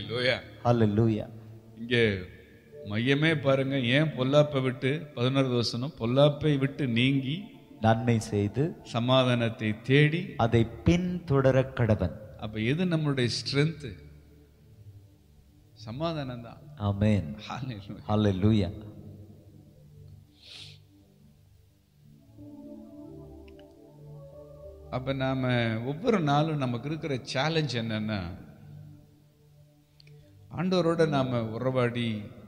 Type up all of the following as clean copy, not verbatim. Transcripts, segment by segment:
ஹல்லேலூயா. Hallelujah. இங்கே மையமே பாருங்க, ஏன் பொல்லாப்பை விட்டு 11வது வசனம், பொல்லாப்பை விட்டு நீங்கி நன்மை செய்து சமாதானத்தை தேடி அதை பின்தொடர கடவன். அப்ப எது நம்மளுடைய ஸ்ட்ரென்த்? சமாதானம் தான். Amen. Hallelujah. அப்ப நாம ஒவ்வொரு நாளும் நமக்கு இருக்கிற சேலஞ்ச் என்னன்னா, ஆண்டவரோட நாம உறவாடி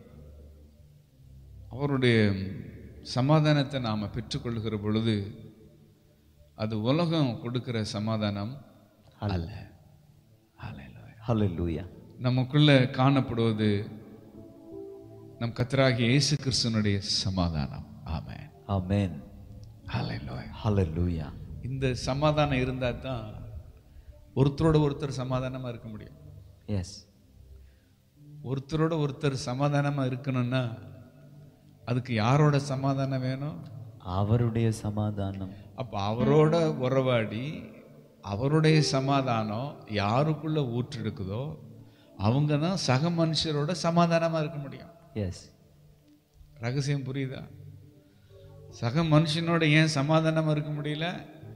அவருடைய சமாதானத்தை நாம பெற்றுக்கொள்கிற பொழுது அது உலகம் கொடுக்கிற சமாதானம் அல்ல. Hallelujah. நமக்குள்ள காணப்படுவது நம் கர்த்தராகிய இயேசு கிறிஸ்துவினுடைய சமாதானம். ஆமென். Amen. ஹல்லேலூயா. Hallelujah. இந்த சமாதானம் இருந்தா தான் ஒருத்தரோட ஒருத்தர் சமாதானமா இருக்க முடியும். Yes. ஒருத்தரோட ஒருத்தர் சமாதானமா இருக்கணும்னா அதுக்கு யாரோட சமாதானம் வேணும்? அவருடைய சமாதானம். அப்ப அவரோட உறவாடி அவருடைய சமாதானம் யாருக்குள்ள ஊற்றெடுக்குதோ அவங்க தான் சக மனுஷரோட சமாதானமா இருக்க முடியும். எஸ். ரகசியம் புரியுதா? சக மனுஷனோட ஏன் சமாதானமா இருக்க முடியல?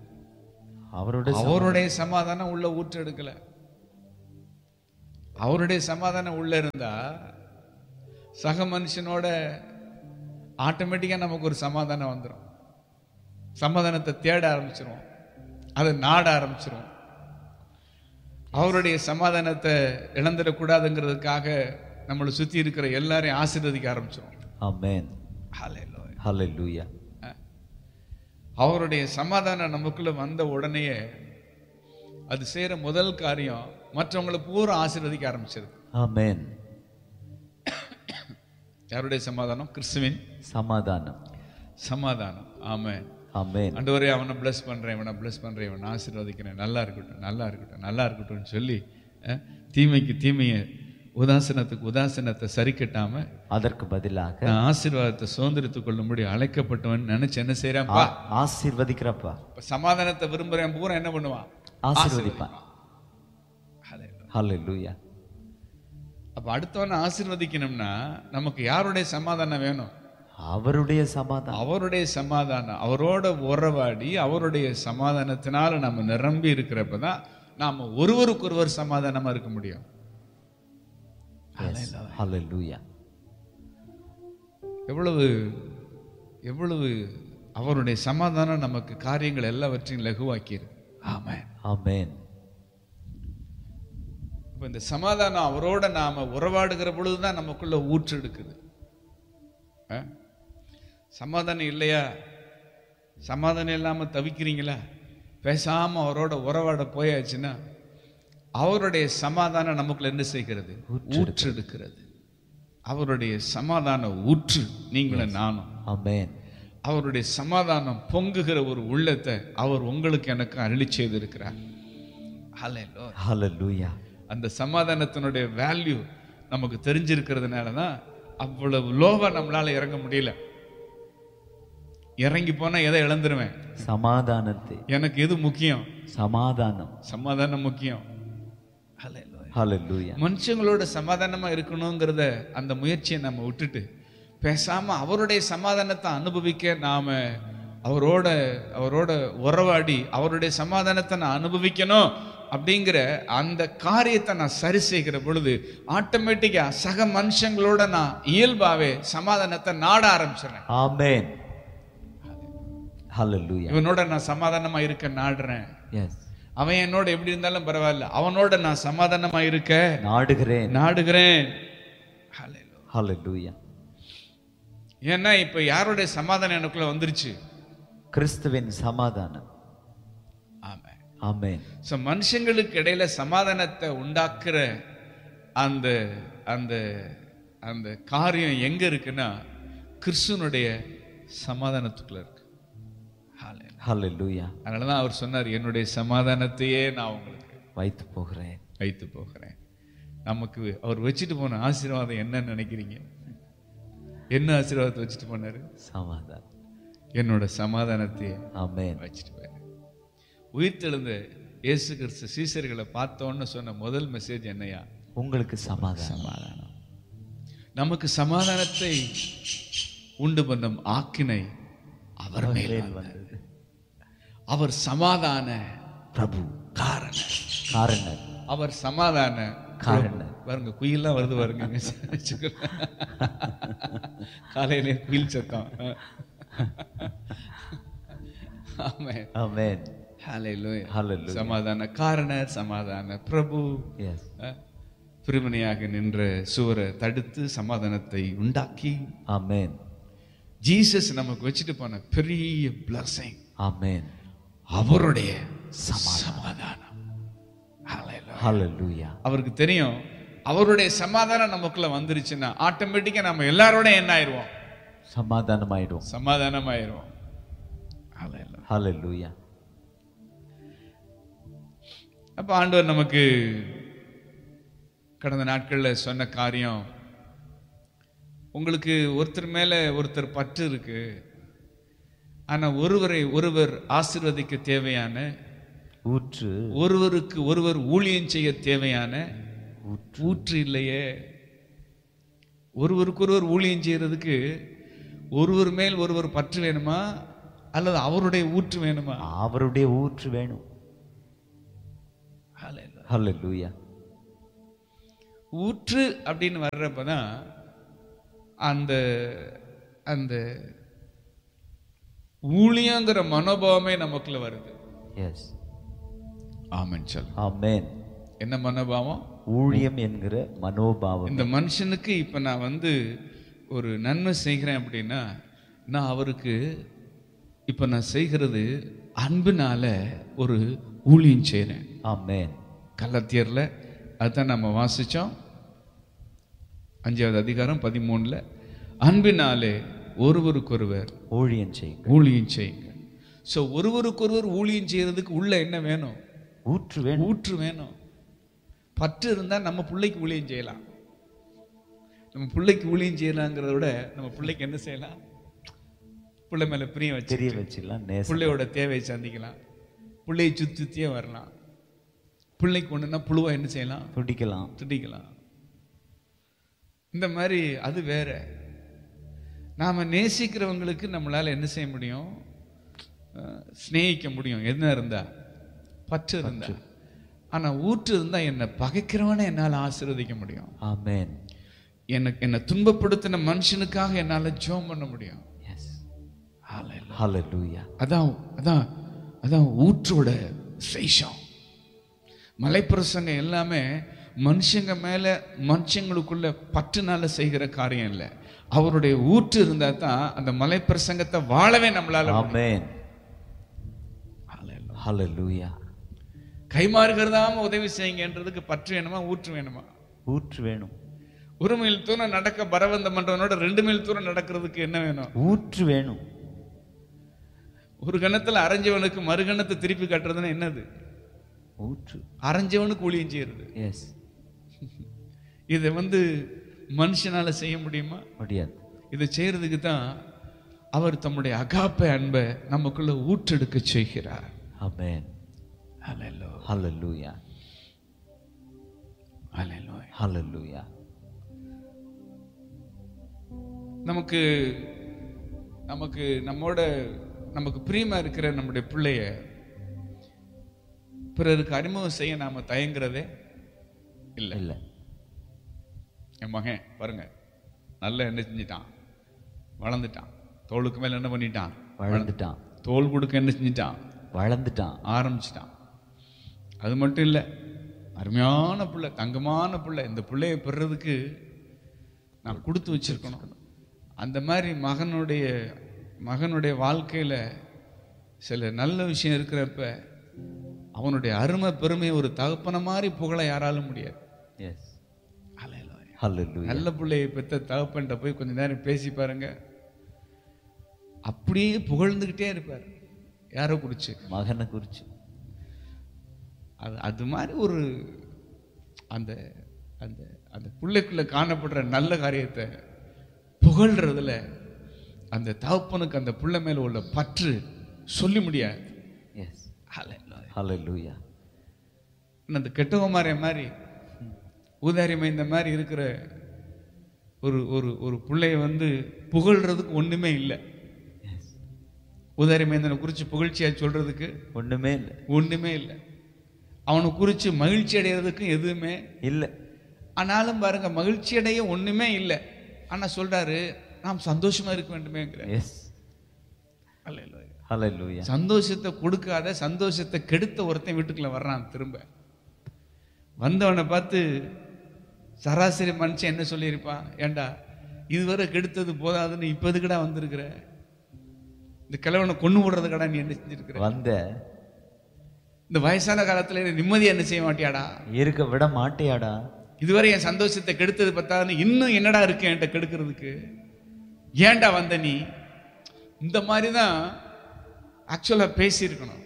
அவருடைய சமாதானம் உள்ள ஊற்றெடுக்கல. அவருடைய சமாதானம் உள்ள இருந்தா சக மனுஷனோட ஆட்டோமேட்டிக்கா நமக்கு ஒரு சமாதானம் வந்துடும். சமாதானத்தை தேட ஆரம்பிச்சிருவோம், அதை நாட ஆரம்பிச்சிருவோம். அவருடைய சமாதானத்தை இழந்துடக்கூடாதுங்கிறதுக்காக நம்மளை சுத்தி இருக்கிற எல்லாரையும் ஆசீர்வதிக்க ஆரம்பிச்சிருவோம். ஆமென். ஹல்லேலூயா. அவருடைய சமாதானம் நமக்குள்ள வந்த உடனேயே அது செய்யற முதல் காரியம் மற்றவங்களை பூரா ஆசீர்வதிக்க ஆரம்பிச்சிருது. ஆமென். யாருடைய சமாதானம்? கிறிஸ்துவின் சமாதானம். சமாதானம். ஆமென். ஆமென். ஆண்டவரே, அவனை பிளஸ் பண்றேன், இவனை பிளஸ் பண்றேன், இவனை ஆசீர்வதிக்கிறேன், நல்லா இருக்கட்டும், நல்லா இருக்கட்டும், நல்லா இருக்கட்டும்னு சொல்லி தீமைக்கு தீமையை, உதாசனத்துக்கு உதாசனத்தை சரி கட்டாம அதற்கு பதிலாக ஆசீர்வாதத்தை சுதந்திரத்துக் கொள்ளும்படி அழைக்கப்பட்டவன் நினைச்சு என்ன செய்யறான்ப்பா? ஆசீர்வதிக்கிறப்பா. சமாதானத்தை விரும்புறேன் பூரா என்ன பண்ணுவான்? ஆசீர்வதிப்பான். ஹல்லேலூயா. அப்ப அடுத்தவனை ஆசீர்வதிக்கணும்னா நமக்கு யாருடைய சமாதானம் வேணும்? அவருடைய சமாதானம். அவருடைய சமாதானம். அவரோட உறவாடி அவருடைய சமாதானத்தினால நம்ம நிரம்பி இருக்கிறப்பதான் நாம ஒருவருக்கொருவர் சமாதானமா இருக்க முடியும். ஹல்லேலூயா. எவ்வளவு எவ்வளவு அவருடைய சமாதானம் நமக்கு காரியங்கள் எல்லாவற்றையும் லகுவாக்கியது. ஆமென். ஆமென். இப்ப இந்த சமாதானம் அவரோட நாம உறவாடுகிற பொழுதுதான் நமக்குள்ள ஊற்றெடுக்குது. சமாதானம் இல்லையா? சமாதானம் இல்லாம தவிக்கிறீங்களா? பேசாம அவரோட உறவாட போயாச்சுன்னா அவருடைய சமாதானம் நமக்குள்ள என்ன செய்கிறது? ஊற்றெடுக்கிறது. அவருடைய சமாதான ஊற்று நீங்களும் நானும். ஆமென். அவருடைய சமாதானம் பொங்குகிற ஒரு உள்ளத்தை அவர் உங்களுக்கு எனக்கு அருளி செய்திருக்கிறார். ஹல்லேலூயா. அந்த சமாதானத்தினுடைய வேல்யூ நமக்கு தெரிஞ்சிருக்கிறதுனால தான் அவ்வளவு லோவா நம்மளால இறங்க முடியல. இறங்கி போனா எதை இழந்துருவேன்? சமாதானத்தை. எனக்கு எது முக்கியம்? சமாதானம். சமாதானம் முக்கியம். ஹல்லேலூயா. மனுஷங்களோட சமாதானமா இருக்கணுங்கிறத அந்த முயற்சியை நம்ம விட்டுட்டு பேசாம அவருடைய சமாதானத்தை அனுபவிக்க நாம அவரோட உறவாடி அவருடைய சமாதானத்தை நான் அனுபவிக்கணும் அப்படிங்கிற அந்த காரியத்தை நான் சரி செய்கிற பொழுது ஆட்டோமேட்டிக்கா சக மனுஷங்களோட நான் இயல்பாவே சமாதானத்தை நாட ஆரம்பிச்சிடுறேன். ஆமென். ஹல்லேலூயா. இவனோட நான் சமாதானமா இருக்க நாடுறேன். எஸ். அவன் என்னோட எப்படி இருந்தாலும் பரவாயில்ல, அவனோட நான் சமாதானமா இருக்க நாடுகிறேன். ஹல்லேலூயா. ஏன்னா இப்ப யாருடைய சமாதானம் எனக்குள்ள வந்துருச்சு? கிறிஸ்துவின் சமாதானம். ஆமென். ஆமென். சோ மனுஷங்களுக்கு இடையில சமாதானத்தை உண்டாக்குற அந்த அந்த அந்த காரியம் எங்க இருக்குன்னா கிறிஸ்துவனுடைய சமாதானத்துக்குள்ள இருக்கு. ஹல்லேலூயா. அதனாலதான் அவர் சொன்னார், என்னுடைய சமாதானத்தையே நான் உங்களுக்கு வைத்து போகிறேன். நமக்கு அவர் வச்சுட்டு போன ஆசீர்வாதம் என்னன்னு நினைக்கிறீங்க? என்ன ஆசீர்வாதத்தை வச்சுட்டு போனாரு? சமாதானம். என்னோட சமாதானத்தையே ஆமென் வச்சுட்டு போயிரு. உயிர்த்தெழுந்த இயேசு கிறிஸ்து சீசர்களை பார்த்தோன்னு சொன்ன முதல் மெசேஜ் என்னையா? உங்களுக்கு சமாதானம். சமாதானம். நமக்கு சமாதானத்தை உண்டு பண்ணும் ஆக்கினை அவர் மேல் வந்தது. அவர் சமாதான பிரபு, காரணர். அவர் சமாதான காரணர். பாருங்க, குயிலாம் வருது பாருங்க. காலையிலே குயில் சத்தம். ஆமென், ஆமென். ஹல்லேலூயா. ஹல்லேலூயா. சமாதான காரணர், சமாதான பிரபு. எஸ். பிரிவினையாக நின்ற சுவரை தடுத்து சமாதானத்தை உண்டாக்கி, ஆமென். ஜீசஸ் நமக்கு வச்சுட்டு போன பெரிய blessing, ஆமென், அவருடைய சமாதானம். ஹல்லேலூயா. அவருக்கு தெரியும், அவருடைய சமாதானம் நமக்குள்ள வந்துருச்சுன்னா ஆட்டோமேட்டிக்கா நம்ம எல்லாரோட என்ன ஆயிடுவோம்? சமாதானமாயிடும். சமாதானமாயிடுவோம். ஹல்லேலூயா. அப்ப ஆண்டவர் நமக்கு கடந்த நாட்கள்ல சொன்ன காரியம், உங்களுக்கு ஒருத்தர் மேல ஒருத்தர் பற்று இருக்கு, ஆனா ஒருவரை ஒருவர் ஆசீர்வதிக்க தேவையான ஊற்று, ஒருவருக்கு ஒருவர் ஊழியம் செய்ய தேவையான ஊற்று இல்லையே. ஒருவருக்கு ஒருவர் ஊழியம் செய்யறதுக்கு ஒருவர் மேல் ஒருவர் பற்று வேணுமா, அல்லது அவருடைய ஊற்று வேணுமா? அவருடைய ஊற்று வேணும். ஹல்லேலூயா. ஊற்று அப்படின்னு வர்றப்பதான் அந்த அந்த ஊழியங்கிற மனோபாவமே நமக்குள்ள வருது. எஸ். ஆமென் சொல். ஆமென். என்ன மனோபாவம்? ஊழியம் என்கிற மனோபாவம். இந்த மனுஷனுக்கு இப்ப நான் ஒரு நன்மை செய்கிறேன் அப்படின்னா, நான் அவருக்கு இப்ப நான் செய்கிறது அன்பினால ஒரு ஊழியம் செய்றேன். ஆமென். கலாத்தியர்ல அதுதான் நம்ம வாசிச்சோம், 5வது அதிகாரம் 13ல, அன்பினாலே ஒருவருக்கொருவர் ஊழியம் செய்யுங்க. ஊழியம் செய்யுங்க. சோ ஒருவருக்கொருவர் ஊழியம் செய்யறதுக்கு உள்ள என்ன வேணும்? ஊற்று வேணும். ஊற்று வேணும். பற்று இருந்தா நம்ம பிள்ளைக்கு ஊழியம் செய்யலாம். நம்ம பிள்ளைக்கு ஊழியம் செய்யலாங்கிறத விட நம்ம பிள்ளைக்கு என்ன செய்யலாம்? பிள்ளை மேல பிரியம் வச்சிடலாம். பிள்ளையோட தேவையை சந்திக்கலாம். பிள்ளையை சுத்தியே வரலாம். பிள்ளைக்கு ஒண்ணுன்னா புழுவா என்ன செய்யலாம்? துடிக்கலாம். இந்த மாதிரி அது வேற. நாம நேசிக்கிறவங்களுக்கு நம்மளால என்ன செய்ய முடியும்? சிநேகிக்க முடியும். என்ன இருந்தா? பற்று இருந்தா. ஆனா ஊற்று இருந்தா என்ன பகைக்கிறவனை என்னால ஆசீர்வதிக்க முடியும். ஆமென். என்ன துன்பப்படுத்தின மனுஷனுக்காக என்னால ஜெபம் பண்ண முடியும். ஹல்லேலூயா. அதான் ஊற்றோட விசேஷம். மலைப்பிரசங்க எல்லாமே மனுஷங்க மேல மனுஷங்களுக்குள்ள பற்றுனால செய்கிற காரியம் இல்லை. அவருடைய ஊற்று இருந்தா தான் அந்த மலைப்பிரசங்கத்தை வாழவே நம்மளால. ஆமென். ஹல்லேலூயா. கைமாறுகிறதாம உதவி செய்யுங்கன்றதுக்கு பற்று வேணுமா, ஊற்று வேணுமா? ஊற்று வேணும். ஒரு மைல் தூரம் நடக்க பரவந்த மன்றவனோட 2 மைல் தூரம் நடக்கிறதுக்கு என்ன வேணும்? ஊற்று வேணும். ஒரு கணத்துல அரைஞ்சவனுக்கு மறுகணத்தை திருப்பி கட்டுறதுன்னா என்னது? ஊற்று. அரைஞ்சவனுக்கு ஊழியம் செய்யறது. எஸ். இதை மனுஷனால செய்ய முடியுமா? முடியாது. இதை செய்யறதுக்கு தான் அவர் தம்முடைய அகாப்பை அன்பை நமக்குள்ள ஊற்றெடுக்க செய்கிறார். ஆமென். ஹல்லேலூயா. ஹல்லேலூயா. நமக்கு நமக்கு பிரியமா இருக்கிற நம்முடைய பிள்ளைய பிறருக்கு அறிமுகம் செய்ய நாம தயங்குறதே இல்ல. என் மகன் பாருங்க, நல்ல என்ன செஞ்சிட்டான்? வளர்ந்துட்டான். தோளுக்கு மேல என்ன பண்ணிட்டான்? வளர்ந்துட்டான். தோல் கொடுக்க என்ன செஞ்சிட்டான்? வளர்ந்துட்டான். ஆரம்பிச்சிட்டான். அது மட்டும் இல்லை, அருமையான பிள்ளை, தங்கமான பிள்ளை. இந்த பிள்ளைய பெறதுக்கு நான் கொடுத்து வச்சிருக்கணும். அந்த மாதிரி மகனுடைய வாழ்க்கையில சில நல்ல விஷயம் இருக்கிறப்ப அவனுடைய அருமை பெருமை ஒரு தகப்பன மாதிரி புகழ யாராலும் முடியாது. நல்ல பிள்ளையை பெற்ற தகப்பன்ட்ட போய் கொஞ்ச நேரம் பேசி பாருங்க, அப்படியே புகழ்ந்துகிட்டே இருப்பார். யாரோ குறிச்சு? மகனை குறிச்சு. அது மாதிரி ஒரு அந்த அந்த அந்த பிள்ளைக்குள்ள காணப்படுற நல்ல காரியத்தை புகழ்றதுல அந்த தகப்பனுக்கு அந்த பிள்ளை மேல உள்ள பற்று சொல்லி முடியாது. ஹல்லேலூயா. அந்த கெட்டவமாரிய மாதிரி ஊதாரிமை இந்த மாதிரி இருக்கிற ஒரு ஒரு ஒரு பிள்ளைய வந்து புகழ்றதுக்கு ஒண்ணுமே இல்லை. ஊதாரிமைந்தனை குறித்து புகழ்ச்சியா சொல்றதுக்கு ஒண்ணுமே இல்லை, ஒண்ணுமே இல்லை. அவனை குறித்து மகிழ்ச்சி அடைகிறதுக்கும் எதுவுமே இல்லை. ஆனாலும் பாருங்க, மகிழ்ச்சி அடைய ஒண்ணுமே இல்லை. ஆனா சொல்றாரு, நாம் சந்தோஷமா இருக்க வேண்டுமேங்கிற. எஸ், ஹல்லேலூயா. சந்தோஷத்தை கொடுக்காத, சந்தோஷத்தை கெடுத்த ஒருத்தன் வீட்டுக்குள்ள வர்றான். திரும்ப வந்தவனை பார்த்து சராசரி மனுஷன் என்ன சொல்லியிருப்பான்? ஏண்டா இதுவரை கெடுத்தது போதாதுன்னு இப்ப எதுக்குடா வந்திருக்கிற? இந்த கிழவனை கொண்டு விடுறது கடா நீ என்ன செஞ்சிருக்கிற? வந்த இந்த வயசான காலத்துல நிம்மதியா என்ன செய்ய மாட்டியாடா? இருக்க விட மாட்டியாடா? இதுவரை என் சந்தோஷத்தை கெடுத்தது பத்தாதுன்னு இன்னும் என்னடா இருக்கு என்கிட்ட கெடுக்கிறதுக்கு? ஏன்டா வந்த நீ? இந்த மாதிரி தான் ஆக்சுவலா பேசியிருக்கணும்.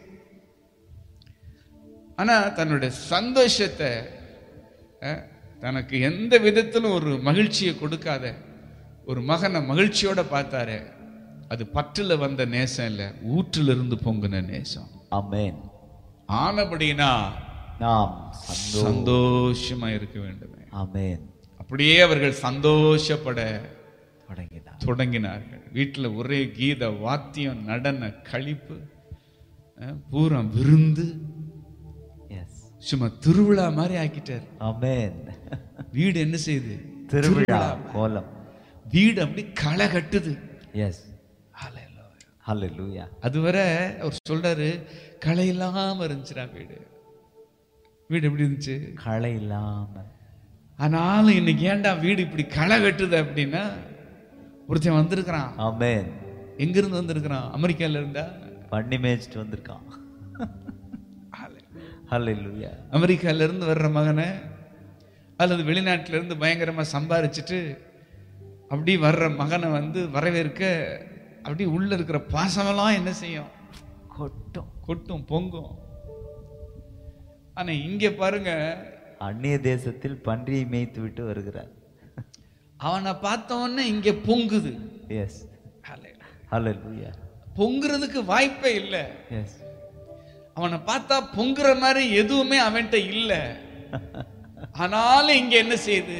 ஆனா தன்னுடைய சந்தோஷத்தை, தனக்கு எந்த விதத்திலும் ஒரு மகிழ்ச்சியை கொடுக்காத ஒரு மகனை மகிழ்ச்சியோட பார்த்தாரு. அது பற்றுல வந்த நேசம் இல்ல, ஊற்றில இருந்து பொங்குன நேசம். ஆமென். ஆனபடினா நாம் சந்தோஷமா இருக்க வேண்டும். ஆமென். அப்படியே அவர்கள் சந்தோஷப்பட தொடங்கினார்கள். வீட்டுல ஒரே கீத வாத்தியம், நடன, களிப்பு, பூரம் விருந்து, சும்மா திருவிழா மாதிரி ஆக்கிட்டார். ஆமென். வீடு என்ன செய்யுது? திருவிழா கோலம். வீடு அப்படி களை கட்டுது. எஸ், ஹல்லேலூயா. அதுவரை அவர் சொல்றாரு, களை இல்லாம இருந்துச்சுடா வீடு. வீடு எப்படி இருந்துச்சு? களை இல்லாம. ஆனாலும் இன்னைக்கு ஏன்டா வீடு இப்படி களை கட்டுது அப்படின்னா, ஒருத்தன் வந்திருக்கிறான். ஆமென். எங்க இருந்து வந்திருக்கிறான்? அமெரிக்கால இருந்தா பண்ணி மேய்ச்சிட்டு வந்திருக்கான். ஹல்லேலூயா. அமெரிக்கால இருந்து வர்ற மகனை அல்லது வெளிநாட்டில இருந்து பயங்கரமா சம்பாரிச்சுட்டு அப்படி வர்ற மகனை வந்து வரவேற்க அப்படி உள்ள இருக்கிற பாசமெல்லாம் என்ன செய்யும்? கொட்டும் பொங்கும். ஆனா இங்க பாருங்க, அந்நிய தேசத்தில் பன்றியை மேய்த்து விட்டு வருகிறார். அவனை பார்த்தவொன்னே இங்க பொங்குது. எஸ், ஹல்லேலூயா. பொங்குறதுக்கு வாய்ப்பே இல்லை. எஸ், அவனை பார்த்தா பொங்குற மாதிரி எதுவுமே அவன்கிட்ட இல்லை. ஆனாலும் இங்க என்ன செய்யுது?